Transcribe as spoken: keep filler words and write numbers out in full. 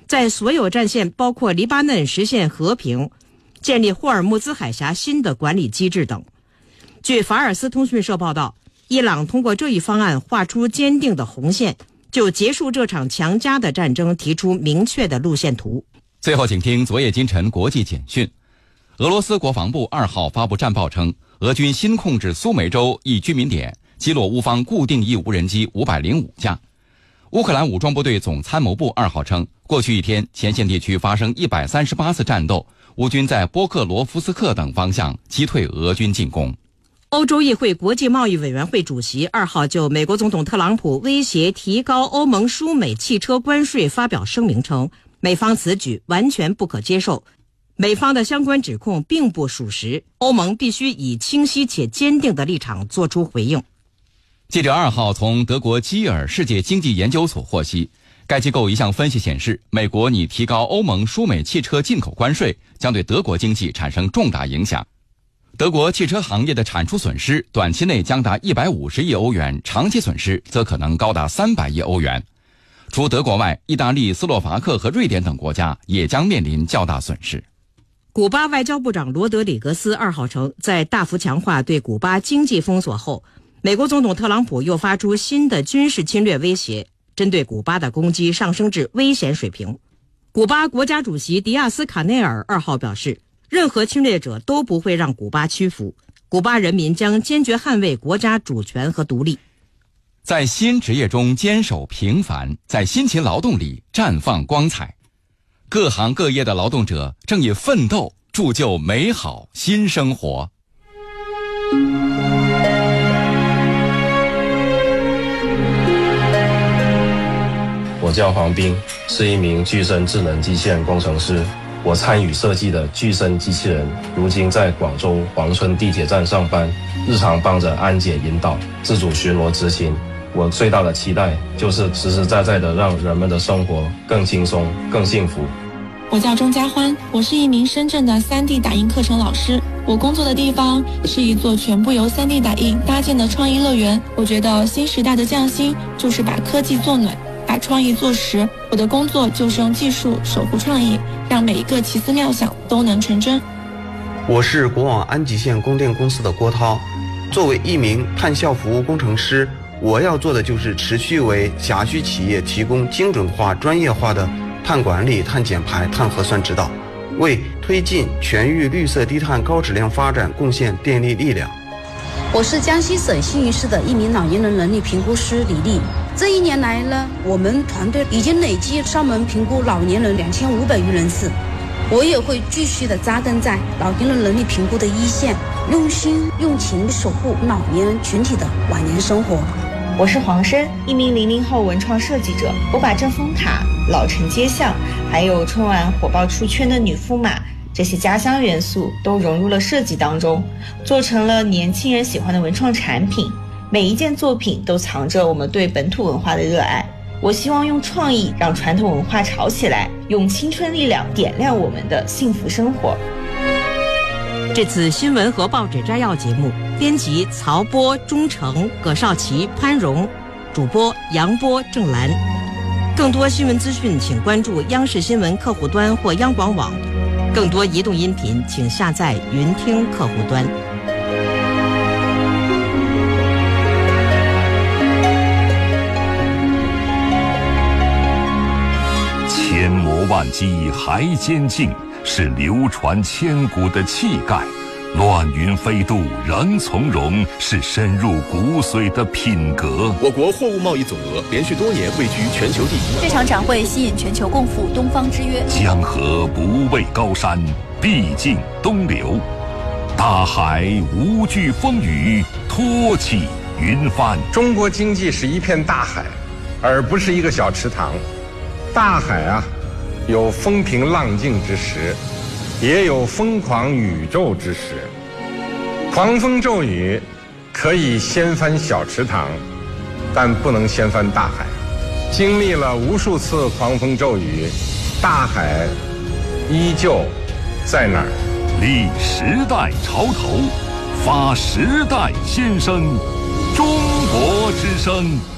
在所有战线包括黎巴嫩实现和平，建立霍尔木兹海峡新的管理机制等。据法尔斯通讯社报道，伊朗通过这一方案画出坚定的红线，就结束这场强加的战争提出明确的路线图。 最后请听昨夜今晨国际简讯。俄罗斯国防部二号发布战报称，俄军新控制苏梅州一居民点，击落乌方固定翼无人机五百零五架。乌克兰武装部队总参谋部二号称，过去一天前线地区发生一百三十八次战斗，乌军在波克罗夫斯克等方向击退俄军进攻。 欧洲议会国际贸易委员会主席二号就美国总统特朗普威胁提高欧盟输美汽车关税发表声明称，美方此举完全不可接受，美方的相关指控并不属实，欧盟必须以清晰且坚定的立场作出回应。 记者二号从德国基尔世界经济研究所获悉，该机构一项分析显示，美国拟提高欧盟输美汽车进口关税，将对德国经济产生重大影响。德国汽车行业的产出损失短期内将达一百五十亿欧元，长期损失则可能高达三百亿欧元。除德国外，意大利、斯洛伐克和瑞典等国家也将面临较大损失。 古巴外交部长罗德里格斯二号称，在大幅强化对古巴经济封锁后，美国总统特朗普又发出新的军事侵略威胁，针对古巴的攻击上升至危险水平。古巴国家主席迪亚斯卡内尔二号表示，任何侵略者都不会让古巴屈服，古巴人民将坚决捍卫国家主权和独立。 在新职业中坚守平凡，在辛勤劳动里绽放光彩。各行各业的劳动者正以奋斗铸就美好新生活。 我叫黄斌，是一名具身智能机器人工程师。我参与设计的具身机器人，如今在广州黄村地铁站上班，日常帮着安检引导、自主巡逻执勤。我最大的期待就是实实在在的让人们的生活更轻松、更幸福。 我叫钟家欢，我是一名深圳的 三 D 打印课程老师。我工作的地方是一座全部由 三 D 打印搭建的创意乐园。我觉得新时代的匠心就是把科技做暖，把创意做实。我的工作就是用技术守护创意，让每一个奇思妙想都能成真。 我是国网安吉县供电公司的郭涛，作为一名碳效服务工程师，我要做的就是持续为辖区企业提供精准化、专业化的碳管理、碳减排、碳核算指导，为推进全域绿色低碳高质量发展贡献电力力量。 我是江西省新余市的一名老年人能力评估师李丽。这一年来呢，我们团队已经累计上门评估老年人两千五百余人次。我也会继续的扎根在老年人能力评估的一线，用心用情守护老年人群体的晚年生活。 我是黄生，一名零零后文创设计者。我把正风塔、老城街巷，还有春晚火爆出圈的女驸马这些家乡元素都融入了设计当中，做成了年轻人喜欢的文创产品。每一件作品都藏着我们对本土文化的热爱。我希望用创意让传统文化炒起来，用青春力量点亮我们的幸福生活。 这次新闻和报纸摘要节目，编辑曹波、钟诚、葛少奇、潘荣，主播杨波、郑兰。更多新闻资讯请关注央视新闻客户端或央广网，更多移动音频请下载云听客户端。 千磨万击还坚劲，是流传千古的气概；乱云飞渡仍从容，是深入骨髓的品格。 我国货物贸易总额连续多年位居全球第一。 这场展会吸引全球共赴东方之约。 江河不畏高山，必尽东流；大海无惧风雨，托起云帆。 中国经济是一片大海，而不是一个小池塘。大海啊，有风平浪静之时，也有疯狂宇宙之时。狂风骤雨可以掀翻小池塘，但不能掀翻大海。经历了无数次狂风骤雨，大海依旧在那儿。 立时代潮头，发时代先声，中国之声。